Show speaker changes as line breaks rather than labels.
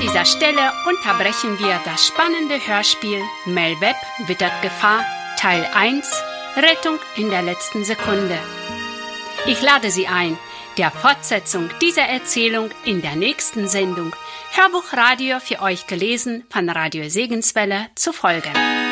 dieser Stelle unterbrechen wir das spannende Hörspiel Mel Webb wittert Gefahr, Teil 1, Rettung in der letzten Sekunde. Ich lade Sie ein, der Fortsetzung dieser Erzählung in der nächsten Sendung Hörbuchradio für euch gelesen von Radio Segenswelle zu folgen.